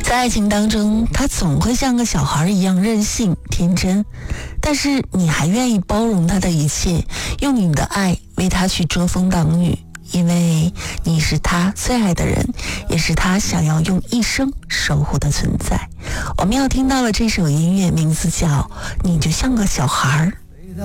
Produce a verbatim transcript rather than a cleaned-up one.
在爱情当中，他总会像个小孩一样任性天真，但是你还愿意包容他的一切，用你的爱为他去遮风挡雨，因为你是他最爱的人，也是他想要用一生守护的存在。我们要听到了这首音乐，名字叫《你就像个小孩》。